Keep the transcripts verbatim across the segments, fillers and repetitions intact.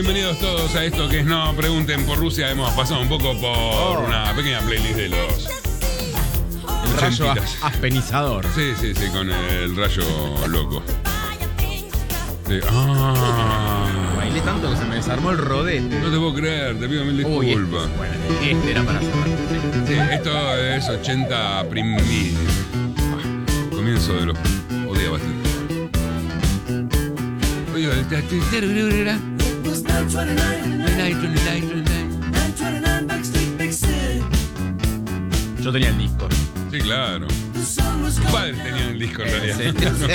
Bienvenidos todos a esto que es No Pregunten por Rusia. Hemos pasado un poco por oh. una pequeña playlist de los el rayo aspenizador. Sí, sí, sí, con el rayo loco. Sí. Ah. Bailé tanto que se me desarmó el rodete. No te puedo creer, te pido mil disculpas. Uy, este, bueno, este era para cerrar. Sí, esto es ochenta primil. Comienzo de los... Odia bastante. Oye, el... Yo tenía el disco. Sí, claro. Tu padre tenía el disco en realidad.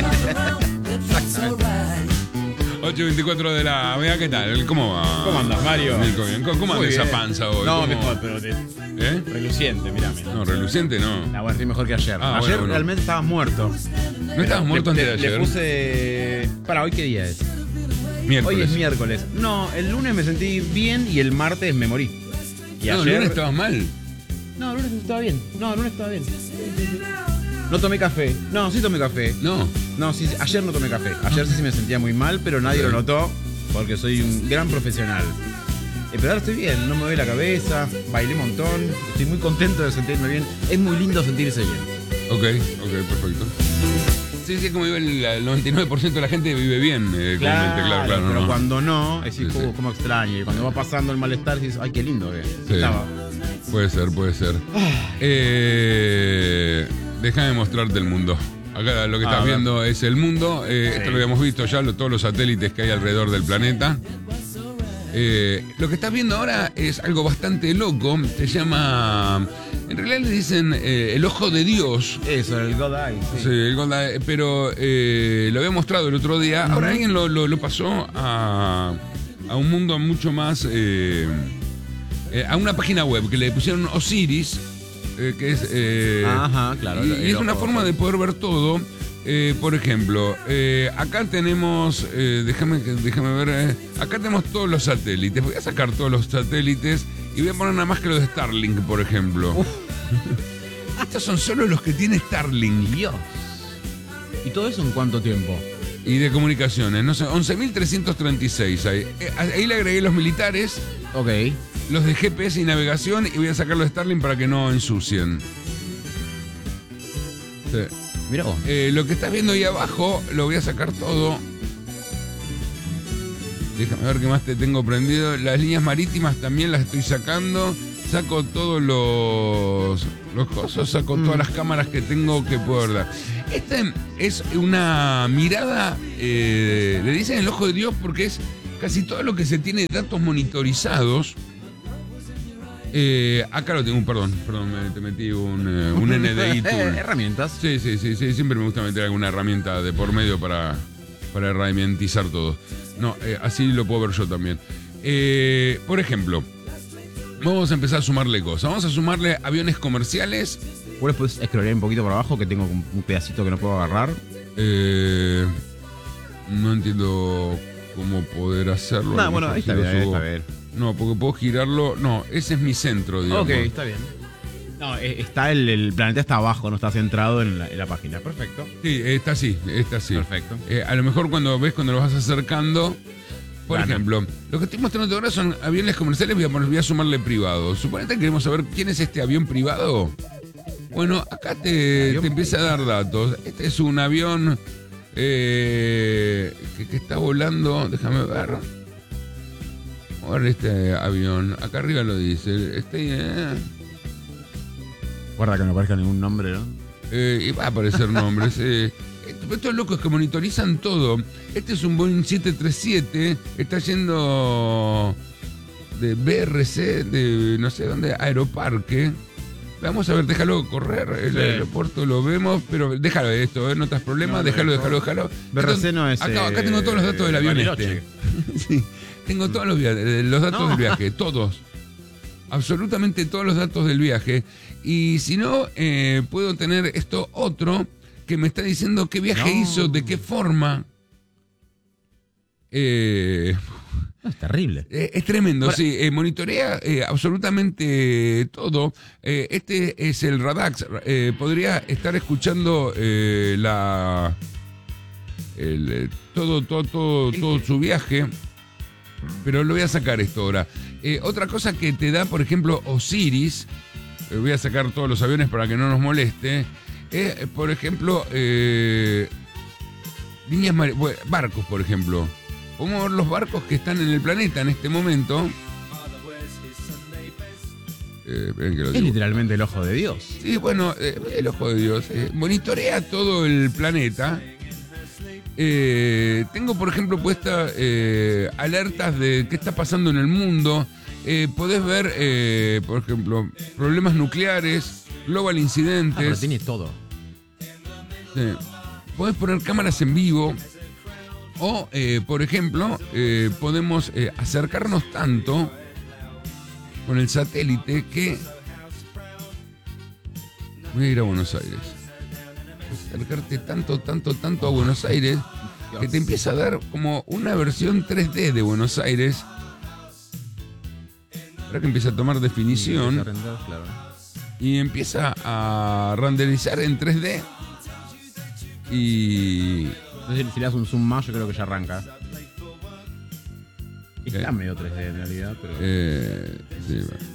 ocho veinticuatro de la... Vea, ¿qué tal? ¿Cómo va? ¿Cómo andas, Mario? ¿Cómo, cómo anda esa panza hoy? No, ¿Cómo? mejor, pero te... ¿Eh? Reluciente, mírame. No, reluciente no. Ah, bueno, estoy mejor que ayer. Ah, ayer bueno, bueno. realmente estabas muerto. ¿No estabas muerto le, antes de le, ayer? Le puse... Para, ¿hoy qué día es? Miércoles. Hoy es miércoles. No, el lunes me sentí bien y el martes me morí. Y no, ayer... el lunes estabas mal. No, el lunes estaba bien. No, el lunes estaba bien. No tomé café. No, sí tomé café. No. No, sí, ayer no tomé café. Ayer sí, sí me sentía muy mal, pero nadie lo notó porque soy un gran profesional. Eh, pero ahora estoy bien, no me duele la cabeza, bailé un montón, estoy muy contento de sentirme bien. Es muy lindo sentirse bien. Ok, ok, perfecto. Sí, sí, como vive el, el noventa y nueve por ciento de la gente vive bien, eh, claro, claro, claro. Pero no, cuando no, es decir, sí, como, sí. como extraño. Y cuando va pasando el malestar, dices, ay, qué lindo que sí. estaba. Puede ser, puede ser. eh, Déjame mostrarte el mundo. Acá lo que estás viendo es el mundo. Eh, sí. Esto lo habíamos visto ya, lo, todos los satélites que hay alrededor del planeta. Eh, lo que estás viendo ahora es algo bastante loco. Se llama... En realidad le dicen eh, el ojo de Dios. Eso, el God Eye. Sí, sí el God Eye. Pero eh, lo había mostrado el otro día. Uh-huh. Ahora alguien lo, lo, lo pasó a, a un mundo mucho más... Eh, eh, a una página web que le pusieron Osiris. Eh, que es... Eh, Ajá, claro. Y, y es una forma de poder ver todo. Eh, por ejemplo, eh, acá tenemos, eh, déjame, déjame ver, eh, acá tenemos todos los satélites. Voy a sacar todos los satélites y voy a poner nada más que los de Starlink, por ejemplo. Estos son solo los que tiene Starlink. Dios. ¿Y todo eso en cuánto tiempo? Y de comunicaciones, no sé, once mil trescientos treinta y seis ahí. Eh, ahí le agregué los militares. Ok. Los de G P S y navegación y voy a sacar los de Starlink para que no ensucien. Sí. Mirá vos. Eh, lo que estás viendo ahí abajo, lo voy a sacar todo. Déjame ver qué más te tengo prendido. Las líneas marítimas también las estoy sacando. Saco todos los, los cosas, saco mm. todas las cámaras que tengo que poder dar. Esta es una mirada, eh, le dicen el ojo de Dios porque es casi todo lo que se tiene de datos monitorizados. Eh, acá lo tengo, perdón, perdón, me, te metí un, eh, un N D I tool. ¿Herramientas? Sí, sí, sí, sí, siempre me gusta meter alguna herramienta de por medio para, para herramientizar todo. No, eh, así lo puedo ver yo también. Eh, por ejemplo, vamos a empezar a sumarle cosas. Vamos a sumarle aviones comerciales. ¿Vos les podés escrolear un poquito por abajo que tengo un pedacito que no puedo agarrar? Eh, no entiendo cómo poder hacerlo. No, bueno, ahí está bien, ahí está bien. No, porque puedo girarlo. No, ese es mi centro, digamos. Ok, está bien. No, está el, el planeta está abajo, no está centrado en la, en la página. Perfecto. Sí, está así, está así. Perfecto. Eh, a lo mejor cuando ves, cuando lo vas acercando... Por Gana. ejemplo, lo que estoy mostrando ahora son aviones comerciales, voy a, voy a sumarle privados. Suponete que queremos saber quién es este avión privado. Bueno, acá te, te empieza a dar datos. Este es un avión eh, que, que está volando, déjame ver. A ver este avión, acá arriba lo dice. Este, eh. Guarda que no aparezca ningún nombre, ¿no? Eh, y va a aparecer nombres. Eh. Estos locos que monitorizan todo. Este es un Boeing siete treinta y siete. Está yendo de B R C, de no sé dónde, Aeroparque. Vamos a ver, déjalo correr. El sí. aeropuerto lo vemos, pero déjalo de esto, ¿eh? No te das problema. No, déjalo, déjalo, déjalo. B R C no es. Acá, acá tengo todos los datos del avión este. Sí. Tengo todos los, los datos no. del viaje, todos. Absolutamente todos los datos del viaje. Y si no, eh, puedo tener esto otro que me está diciendo qué viaje no. hizo, de qué forma. Eh, no, es terrible. Eh, es tremendo, Ahora, sí. Eh, monitorea eh, absolutamente todo. Eh, este es el Radax. Eh, podría estar escuchando eh, la... El, todo, todo, todo, todo su viaje. Pero lo voy a sacar esto ahora. Eh, otra cosa que te da, por ejemplo, Osiris, eh, voy a sacar todos los aviones para que no nos moleste, es, eh, por ejemplo, eh, líneas mar- bueno, barcos, por ejemplo. Podemos ver los barcos que están en el planeta en este momento. Eh, esperen que lo Es digo. literalmente el ojo de Dios. Sí, bueno, eh, el ojo de Dios. Eh, monitorea todo el planeta. Eh, tengo, por ejemplo, puestas eh, alertas de qué está pasando en el mundo. Eh, podés ver, eh, por ejemplo, problemas nucleares, global Ah, pero incidentes. tiene todo. Sí. Podés poner cámaras en vivo. O, eh, por ejemplo, eh, podemos eh, acercarnos tanto con el satélite que... Voy a ir a Buenos Aires. Acercarte tanto, tanto, tanto a Buenos Aires que te empieza a dar como una versión tres D de Buenos Aires. Ahora que empieza a tomar definición Claro. y empieza a renderizar en tres D. Y... Entonces, si le das un zoom más, yo creo que ya arranca. Está Eh. medio tres D en realidad, pero... Eh, sí, bueno.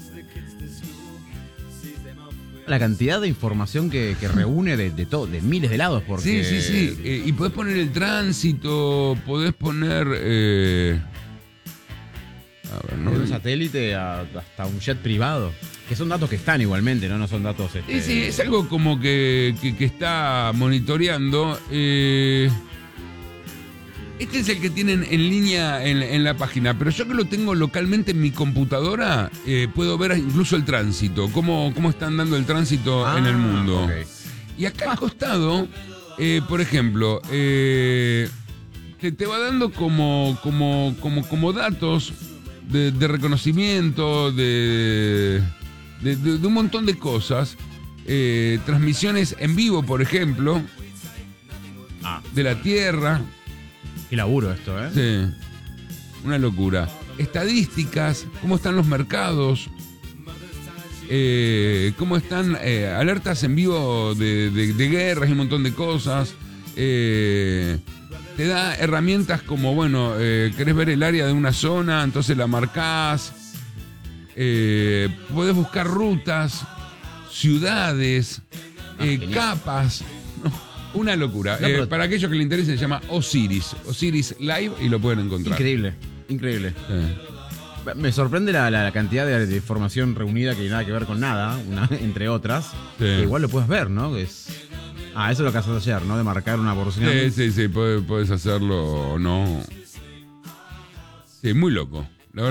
La cantidad de información que, que reúne de, de todo, de miles de lados, porque... Sí, sí, sí. Eh, y podés poner el tránsito, podés poner... Eh... A ver, no... De un satélite a- hasta un jet privado. Que son datos que están igualmente, ¿no? No son datos... Este... Sí, sí, es algo como que, que, que está monitoreando. Eh... Este es el que tienen en línea en, en la página, pero yo que lo tengo localmente en mi computadora, eh, puedo ver incluso el tránsito, cómo, cómo están dando el tránsito Ah, en el mundo. ok. Y acá al costado, eh, por ejemplo, eh, te, te va dando como, como, como, como datos de, de reconocimiento, de, de, de- de un montón de cosas. Eh, transmisiones en vivo, por ejemplo, Ah, de la Tierra. qué laburo esto, ¿eh? Sí, una locura. Estadísticas, cómo están los mercados, eh, cómo están eh, alertas en vivo de, de- de guerras y un montón de cosas. Eh, te da herramientas como, bueno, eh, querés ver el área de una zona, entonces la marcás. Eh, podés buscar rutas, ciudades, Ah, eh, genial. capas. Una locura. No, Eh, pero- para aquellos que le interese, se llama Osiris. Osiris Live y lo pueden encontrar. Increíble, increíble. Sí. Me sorprende la, la- la cantidad de, de información reunida que nada que ver con nada, una, entre otras. Sí. Que igual lo puedes ver, ¿no? Que es... Ah, eso es lo que haces ayer, ¿no? De marcar una porción. Sí, sí, sí, puedes, puedes hacerlo o no. Sí, muy loco.